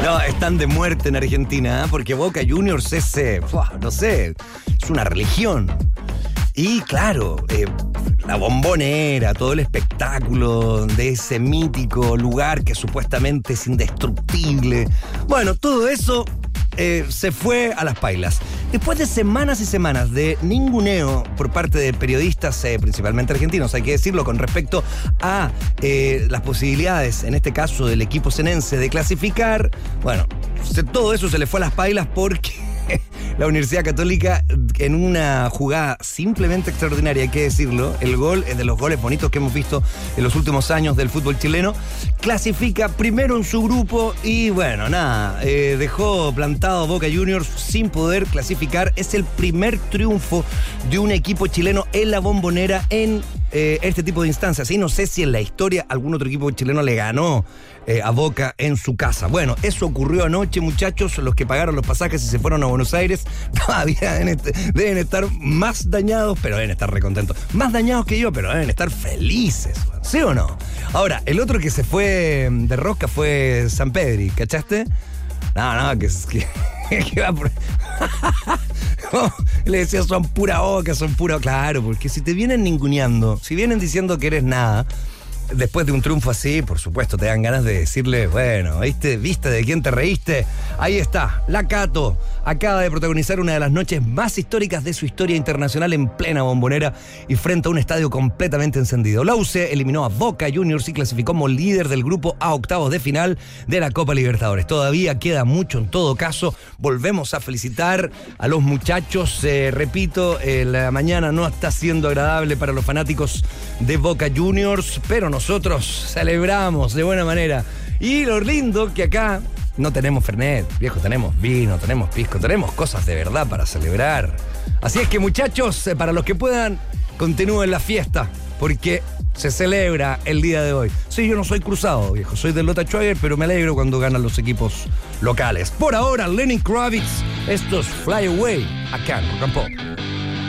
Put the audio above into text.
No, están de muerte en Argentina, ¿eh? Porque Boca Juniors es, no sé, es una religión. Y claro, la Bombonera, todo el espectáculo de ese mítico lugar que supuestamente es indestructible. Bueno, todo eso se fue a las pailas. Después de semanas y semanas de ninguneo por parte de periodistas, principalmente argentinos, hay que decirlo, con respecto a las posibilidades, en este caso del equipo cenense, de clasificar, bueno, todo eso se le fue a las pailas porque la Universidad Católica, en una jugada simplemente extraordinaria, hay que decirlo, el gol es de los goles bonitos que hemos visto en los últimos años del fútbol chileno, clasifica primero en su grupo y bueno, nada, dejó plantado Boca Juniors sin poder clasificar. Es el primer triunfo de un equipo chileno en la Bombonera en este tipo de instancias. Y no sé si en la historia algún otro equipo chileno le ganó a Boca en su casa. Bueno, eso ocurrió anoche, muchachos. Los que pagaron los pasajes y se fueron a Buenos Aires todavía deben estar más dañados, pero deben estar recontentos. Más dañados que yo, pero deben estar felices, ¿sí o no? Ahora, el otro que se fue de rosca fue San Pedri, ¿cachaste? No, que va por... Le decía, son pura Boca, son pura... Claro, porque si te vienen ninguneando, si vienen diciendo que eres nada, después de un triunfo así, por supuesto, te dan ganas de decirle, bueno, ¿viste de quién te reíste? Ahí está, la Cato acaba de protagonizar una de las noches más históricas de su historia internacional en plena Bombonera y frente a un estadio completamente encendido. La UC eliminó a Boca Juniors y clasificó como líder del grupo a octavos de final de la Copa Libertadores. Todavía queda mucho, en todo caso, volvemos a felicitar a los muchachos. Repito, la mañana no está siendo agradable para los fanáticos de Boca Juniors, pero nosotros celebramos de buena manera. Y lo lindo que acá no tenemos Fernet, viejo, tenemos vino, tenemos pisco, tenemos cosas de verdad para celebrar. Así es que, muchachos, para los que puedan, continúen la fiesta, porque se celebra el día de hoy. Sí, yo no soy cruzado, viejo, soy del Lota Schwager, pero me alegro cuando ganan los equipos locales. Por ahora, Lenny Kravitz, esto es Fly Away, acá en Rock and Pop.